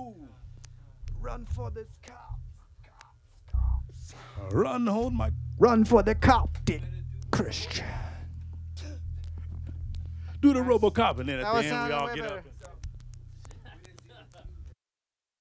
Run for this cop. Run, hold my. Run for the Coptic Christian. Do the RoboCop, and then at That the was end we sounding all way get better. up.